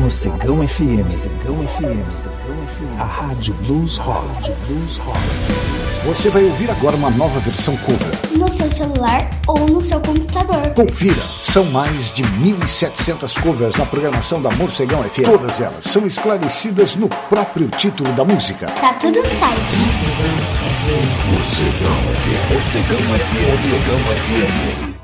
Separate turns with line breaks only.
Morcegão FM. Morcegão FM. A Rádio Blues Rock. Você vai ouvir agora uma nova versão cover.
No seu celular ou no seu computador.
Confira, são mais de 1.700 covers na programação da Morcegão FM. Todas elas são esclarecidas no próprio título da música.
Tá tudo no site.
Morcegão FM. Morcegão FM.